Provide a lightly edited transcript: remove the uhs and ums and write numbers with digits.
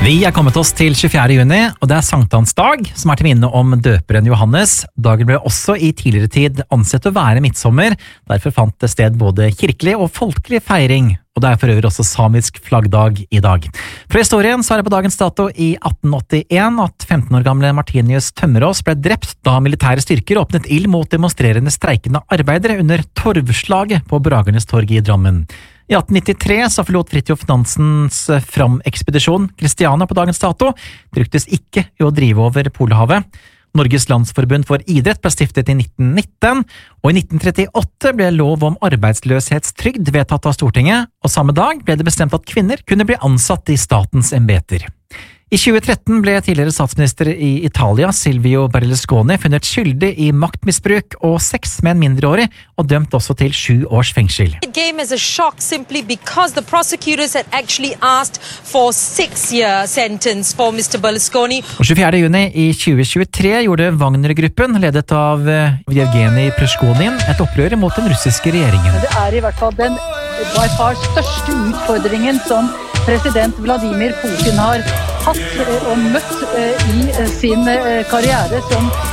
Vi kommet oss til 24. juni, og det sankthansdag, som til minne om døperen Johannes. Dagen ble også i tidligere tid ansett å være midtsommer, derfor fant det sted både kirkelig og folkelig feiring, og det for øvrig også samisk flaggdag i dag. Fra historien så det på dagens dato i 1881 at 15 år gamle Martinius Tømmerås ble drept da militære styrker åpnet ild mot demonstrerende streikende arbeidere under torvslaget på Bragernes torg i Drammen. I 1893 så forlot Fridtjof Nansens Fram-ekspedisjon Kristiania på dagens dato, bruktes ikke i å drive over Polhavet. Norges Landsforbund for idrett ble stiftet i 1919, og i 1938 ble lov om arbeidsløshetstrygd vedtatt av Stortinget, og samme dag ble det bestemt at kvinner kunne bli ansatt i statens embeter. I 2013 ble tidligere statsminister i Italia, Silvio Berlusconi, funnet skyldig i maktmisbruk og sex med en mindreårig, og dømt også til 7 års fengsel. It came as a shock simply because the prosecutors had actually asked for 6-year sentence for Mr. Berlusconi. Og 24. juni i 2023 gjorde Wagner-gruppen, ledet av Yevgeny Prishkonin, et opprør mot den russiske regjeringen. Det i hvert fall den by far største utfordringen som president Vladimir Putin har hatt og møtt i sin karriere som